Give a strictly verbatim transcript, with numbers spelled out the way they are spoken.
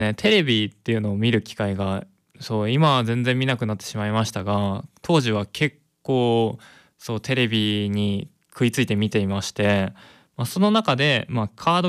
ね、テレビっていうのを見る機会が、そう、今は全然見なくなってしまいましたが、当時は結構、そう、テレビに食いついて見ていまして、まあ、その中で、まあ、カード